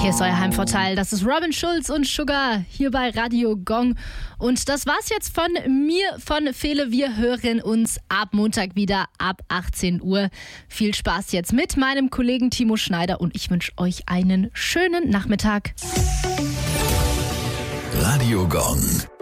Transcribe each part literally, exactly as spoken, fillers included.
Hier ist euer Heimvorteil. Das ist Robin Schulz und Sugar hier bei Radio Gong. Und das war's jetzt von mir, von Fele. Wir hören uns ab Montag wieder ab achtzehn Uhr. Viel Spaß jetzt mit meinem Kollegen Timo Schneider und ich wünsche euch einen schönen Nachmittag. Radio Gong.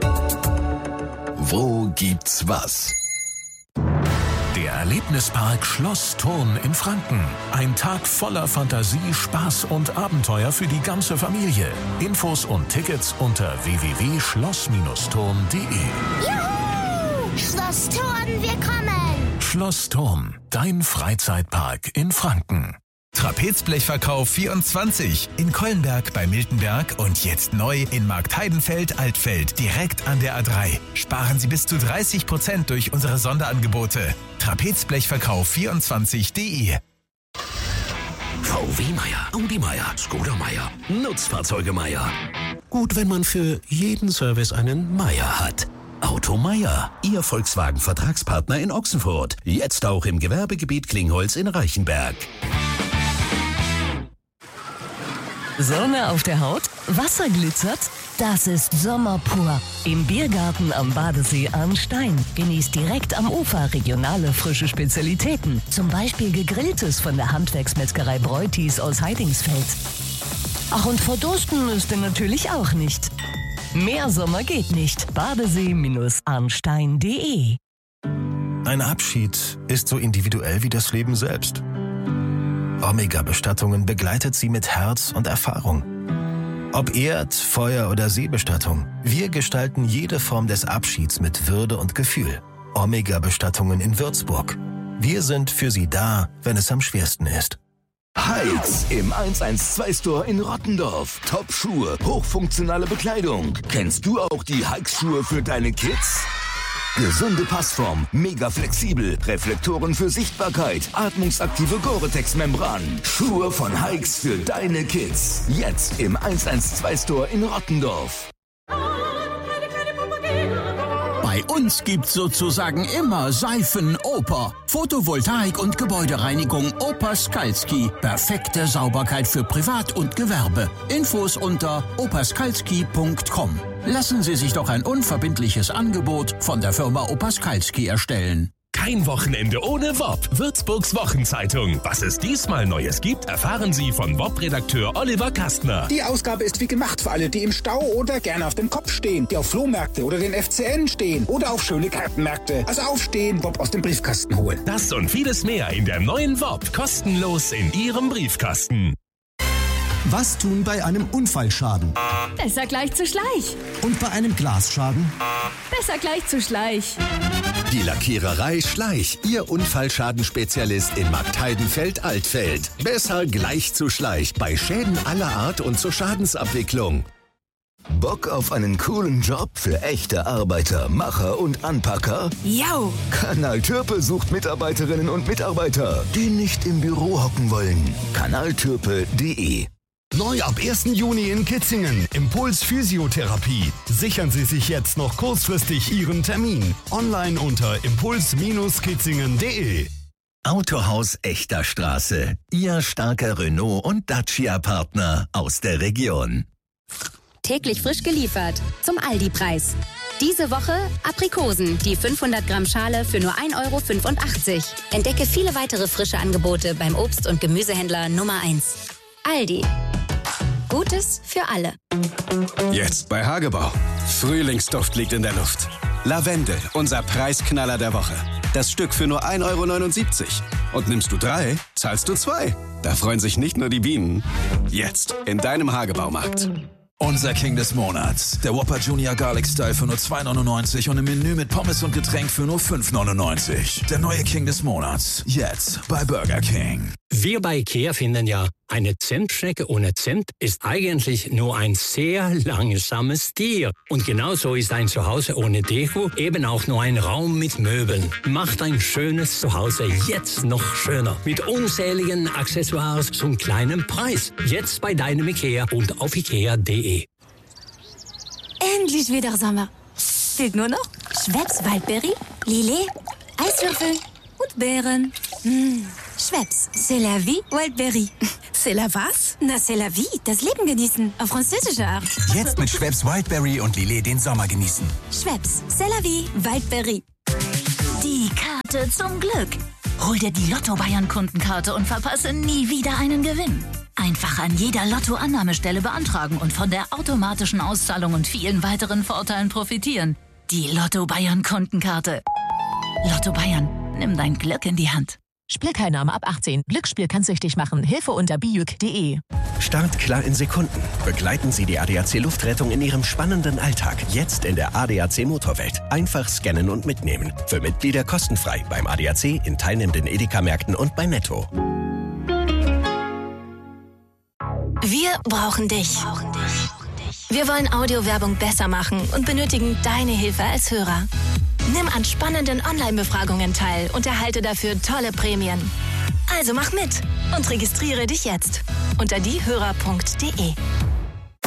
Wo gibt's was? Der Erlebnispark Schloss Thurn in Franken. Ein Tag voller Fantasie, Spaß und Abenteuer für die ganze Familie. Infos und Tickets unter w w w punkt schloss thurn punkt d e. Juhu! Schloss Thurn, wir kommen! Schloss Thurn, dein Freizeitpark in Franken. Trapezblechverkauf vierundzwanzig in Kollenberg bei Miltenberg und jetzt neu in Marktheidenfeld-Altfeld, direkt an der A drei. Sparen Sie bis zu dreißig Prozent durch unsere Sonderangebote. Trapezblechverkauf vierundzwanzig punkt d e. V W Meier, Audi Meier, Skoda Meier, Nutzfahrzeuge Meier. Gut, wenn man für jeden Service einen Meier hat. Auto Meier, Ihr Volkswagen-Vertragspartner in Ochsenfurt. Jetzt auch im Gewerbegebiet Klingholz in Reichenberg. Sonne auf der Haut? Wasser glitzert? Das ist Sommer pur. Im Biergarten am Badesee Arnstein. Genießt direkt am Ufer regionale frische Spezialitäten. Zum Beispiel Gegrilltes von der Handwerksmetzgerei Breutis aus Heidingsfeld. Ach, und verdursten müsst ihr natürlich auch nicht. Mehr Sommer geht nicht. Badesee Arnstein punkt d e. Ein Abschied ist so individuell wie das Leben selbst. Omega-Bestattungen begleitet sie mit Herz und Erfahrung. Ob Erd-, Feuer- oder Seebestattung, wir gestalten jede Form des Abschieds mit Würde und Gefühl. Omega-Bestattungen in Würzburg. Wir sind für Sie da, wenn es am schwersten ist. Hikes im eins eins zwei Store in Rottendorf. Top-Schuhe, hochfunktionale Bekleidung. Kennst du auch die Hikes-Schuhe für deine Kids? Gesunde Passform, mega flexibel, Reflektoren für Sichtbarkeit, atmungsaktive Gore-Tex-Membran. Schuhe von Hikes für deine Kids. Jetzt im eins eins zwei Store in Rottendorf. Bei uns gibt's sozusagen immer Seifen-Oper. Photovoltaik und Gebäudereinigung Opa Skalski. Perfekte Sauberkeit für Privat und Gewerbe. Infos unter opaskalski punkt com. Lassen Sie sich doch ein unverbindliches Angebot von der Firma Opa Skalski erstellen. Kein Wochenende ohne W O P. Würzburgs Wochenzeitung. Was es diesmal Neues gibt, erfahren Sie von W O P-Redakteur Oliver Kastner. Die Ausgabe ist wie gemacht für alle, die im Stau oder gerne auf dem Kopf stehen, die auf Flohmärkte oder den F C N stehen oder auf schöne Kartenmärkte. Also aufstehen, W O P aus dem Briefkasten holen. Das und vieles mehr in der neuen W O P. Kostenlos in Ihrem Briefkasten. Was tun bei einem Unfallschaden? Besser gleich zu Schleich. Und bei einem Glasschaden? Besser gleich zu Schleich. Die Lackiererei Schleich, Ihr Unfallschadenspezialist in Marktheidenfeld-Altfeld. Besser gleich zu Schleich bei Schäden aller Art und zur Schadensabwicklung. Bock auf einen coolen Job für echte Arbeiter, Macher und Anpacker? Jau! Kanal Türpe sucht Mitarbeiterinnen und Mitarbeiter, die nicht im Büro hocken wollen. kanaltürpe punkt d e. Neu ab ersten Juni in Kitzingen. Impuls Physiotherapie. Sichern Sie sich jetzt noch kurzfristig Ihren Termin. Online unter impuls kitzingen punkt d e. Autohaus Echter Straße. Ihr starker Renault- und Dacia-Partner aus der Region. Täglich frisch geliefert. Zum Aldi-Preis. Diese Woche Aprikosen, die fünfhundert Gramm Schale für nur ein Euro fünfundachtzig. Entdecke viele weitere frische Angebote beim Obst- und Gemüsehändler Nummer eins. Aldi. Gutes für alle. Jetzt bei Hagebau. Frühlingsduft liegt in der Luft. Lavendel, unser Preisknaller der Woche. Das Stück für nur ein Euro neunundsiebzig. Und nimmst du drei, zahlst du zwei. Da freuen sich nicht nur die Bienen. Jetzt in deinem Hagebaumarkt. Unser King des Monats. Der Whopper Junior Garlic Style für nur zwei neunundneunzig und im Menü mit Pommes und Getränk für nur fünf neunundneunzig. Der neue King des Monats. Jetzt bei Burger King. Wir bei IKEA finden ja, eine Zimtschnecke ohne Zimt ist eigentlich nur ein sehr langsames Tier. Und genauso ist ein Zuhause ohne Deko eben auch nur ein Raum mit Möbeln. Macht ein schönes Zuhause jetzt noch schöner. Mit unzähligen Accessoires zum kleinen Preis. Jetzt bei deinem IKEA und auf ikea punkt de. Endlich wieder Sommer. Fehlt nur noch Schweppes Waldbeere, Lillet, Eiswürfel und Beeren. Mmh. Schweppes, c'est la vie, Wildberry. C'est la was? Na, c'est la vie, das Leben genießen. Auf französische Art. Jetzt mit Schweppes Wildberry und Lillet den Sommer genießen. Schweppes, c'est la vie, Wildberry. Die Karte zum Glück. Hol dir die Lotto-Bayern-Kundenkarte und verpasse nie wieder einen Gewinn. Einfach an jeder Lotto-Annahmestelle beantragen und von der automatischen Auszahlung und vielen weiteren Vorteilen profitieren. Die Lotto-Bayern-Kundenkarte. Lotto Bayern, nimm dein Glück in die Hand. Spielteilnahme ab achtzehn. Glücksspiel kann süchtig machen. Hilfe unter bijuk punkt de. Start klar in Sekunden. Begleiten Sie die A D A C Luftrettung in Ihrem spannenden Alltag. Jetzt in der A D A C Motorwelt. Einfach scannen und mitnehmen. Für Mitglieder kostenfrei beim A D A C, in teilnehmenden Edeka-Märkten und bei Netto. Wir brauchen dich. Wir wollen Audiowerbung besser machen und benötigen deine Hilfe als Hörer. Nimm an spannenden Online-Befragungen teil und erhalte dafür tolle Prämien. Also mach mit und registriere dich jetzt unter diehörer punkt de.